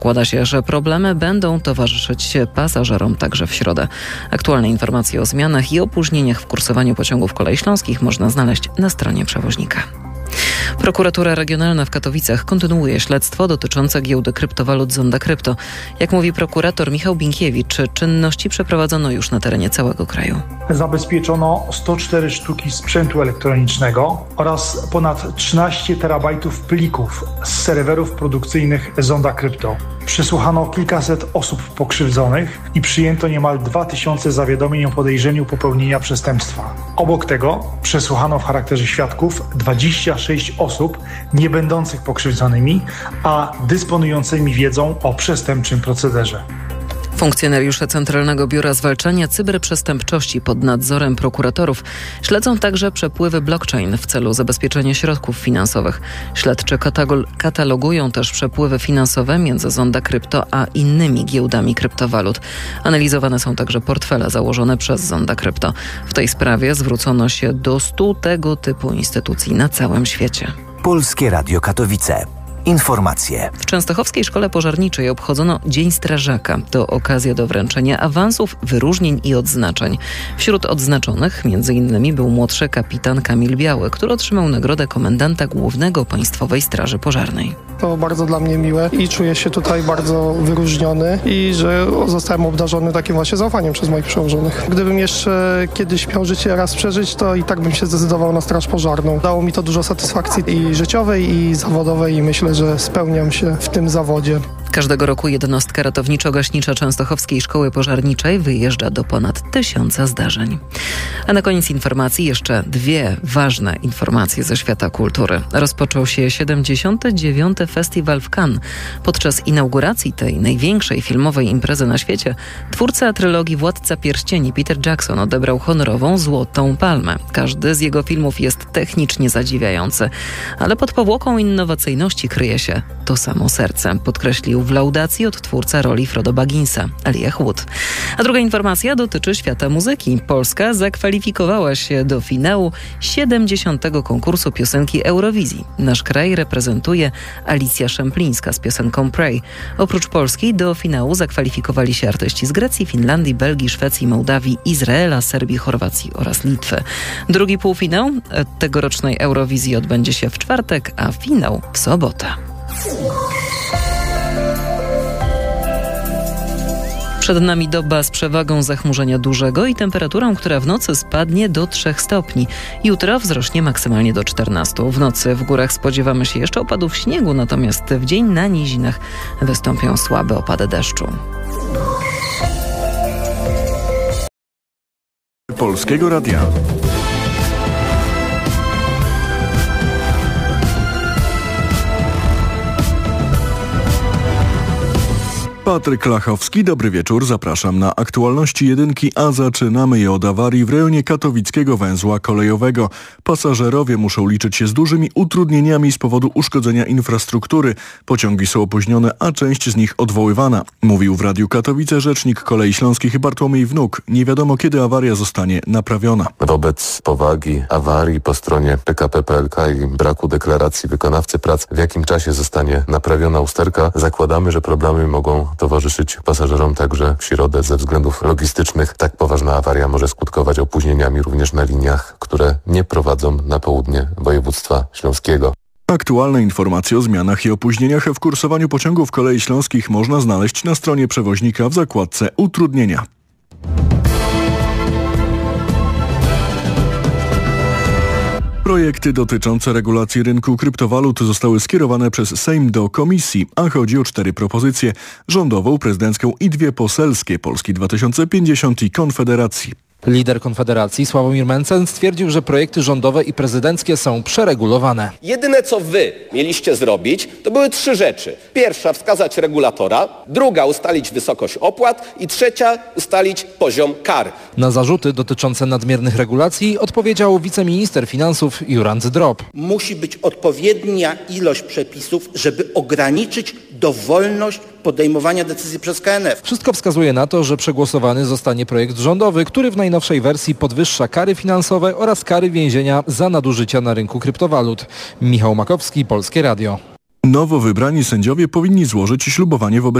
Zakłada się, że problemy będą towarzyszyć pasażerom także w środę. Aktualne informacje o zmianach i opóźnieniach w kursowaniu pociągów Kolei Śląskich można znaleźć na stronie przewoźnika. Prokuratura Regionalna w Katowicach kontynuuje śledztwo dotyczące giełdy kryptowalut Zonda Krypto. Jak mówi prokurator Michał Binkiewicz, czynności przeprowadzono już na terenie całego kraju. Zabezpieczono 104 sztuki sprzętu elektronicznego oraz ponad 13 terabajtów plików z serwerów produkcyjnych Zonda Krypto. Przesłuchano kilkaset osób pokrzywdzonych i przyjęto niemal 2000 zawiadomień o podejrzeniu popełnienia przestępstwa. Obok tego przesłuchano w charakterze świadków 26 osób nie będących pokrzywdzonymi, a dysponującymi wiedzą o przestępczym procederze. Funkcjonariusze Centralnego Biura Zwalczania Cyberprzestępczości pod nadzorem prokuratorów śledzą także przepływy blockchain w celu zabezpieczenia środków finansowych. Śledczy katalogują też przepływy finansowe między Zonda Krypto a innymi giełdami kryptowalut. Analizowane są także portfele założone przez Zonda Krypto. W tej sprawie zwrócono się do 100 tego typu instytucji na całym świecie. Polskie Radio Katowice. Informacje. W Częstochowskiej Szkole Pożarniczej obchodzono Dzień Strażaka. To okazja do wręczenia awansów, wyróżnień i odznaczeń. Wśród odznaczonych m.in. był młodszy kapitan Kamil Biały, który otrzymał nagrodę komendanta głównego Państwowej Straży Pożarnej. To bardzo dla mnie miłe i czuję się tutaj bardzo wyróżniony i że zostałem obdarzony takim właśnie zaufaniem przez moich przełożonych. Gdybym jeszcze kiedyś miał życie raz przeżyć, to i tak bym się zdecydował na Straż Pożarną. Dało mi to dużo satysfakcji i życiowej, i zawodowej i myślę, że spełniam się w tym zawodzie. Każdego roku jednostka ratowniczo-gaśnicza Częstochowskiej Szkoły Pożarniczej wyjeżdża do ponad 1000 zdarzeń. A na koniec informacji jeszcze dwie ważne informacje ze świata kultury. Rozpoczął się 79. Festiwal w Cannes. Podczas inauguracji tej największej filmowej imprezy na świecie twórca trylogii Władca Pierścieni Peter Jackson odebrał honorową Złotą Palmę. Każdy z jego filmów jest technicznie zadziwiający, ale pod powłoką innowacyjności kryje się to samo serce, podkreślił w laudacji odtwórca roli Frodo Bagginsa, Elijah Wood. A druga informacja dotyczy świata muzyki. Polska zakwalifikowała się do finału 70. konkursu piosenki Eurowizji. Nasz kraj reprezentuje Alicja Szemplińska z piosenką Pray. Oprócz Polski do finału zakwalifikowali się artyści z Grecji, Finlandii, Belgii, Szwecji, Mołdawii, Izraela, Serbii, Chorwacji oraz Litwy. Drugi półfinał tegorocznej Eurowizji odbędzie się w czwartek, a finał w sobotę. Przed nami doba z przewagą zachmurzenia dużego i temperaturą, która w nocy spadnie do 3 stopni. Jutro wzrośnie maksymalnie do 14. W nocy w górach spodziewamy się jeszcze opadów śniegu, natomiast w dzień na nizinach wystąpią słabe opady deszczu. Polskiego Radia. Patryk Lachowski, dobry wieczór, zapraszam na aktualności jedynki, a zaczynamy je od awarii w rejonie katowickiego węzła kolejowego. Pasażerowie muszą liczyć się z dużymi utrudnieniami z powodu uszkodzenia infrastruktury. Pociągi są opóźnione, a część z nich odwoływana. Mówił w Radiu Katowice rzecznik Kolei Śląskich Bartłomiej Wnuk. Nie wiadomo, kiedy awaria zostanie naprawiona. Wobec powagi awarii po stronie PKP PLK i braku deklaracji wykonawcy prac, w jakim czasie zostanie naprawiona usterka, zakładamy, że problemy mogą towarzyszyć pasażerom także w środę ze względów logistycznych. Tak poważna awaria może skutkować opóźnieniami również na liniach, które nie prowadzą na południe województwa śląskiego. Aktualne informacje o zmianach i opóźnieniach w kursowaniu pociągów Kolei Śląskich można znaleźć na stronie przewoźnika w zakładce utrudnienia. Projekty dotyczące regulacji rynku kryptowalut zostały skierowane przez Sejm do komisji, a chodzi o 4 propozycje: rządową, prezydencką i 2 poselskie, Polski 2050 i Konfederacji. Lider Konfederacji Sławomir Mencen stwierdził, że projekty rządowe i prezydenckie są przeregulowane. Jedyne, co wy mieliście zrobić, to były 3 rzeczy. Pierwsza, wskazać regulatora. Druga, ustalić wysokość opłat. I trzecia, ustalić poziom kar. Na zarzuty dotyczące nadmiernych regulacji odpowiedział wiceminister finansów Jurand Drop. Musi być odpowiednia ilość przepisów, żeby ograniczyć dowolność podejmowania decyzji przez KNF. Wszystko wskazuje na to, że przegłosowany zostanie projekt rządowy, który w najnowszej wersji podwyższa kary finansowe oraz kary więzienia za nadużycia na rynku kryptowalut. Michał Makowski, Polskie Radio. Nowo wybrani sędziowie powinni złożyć ślubowanie wobec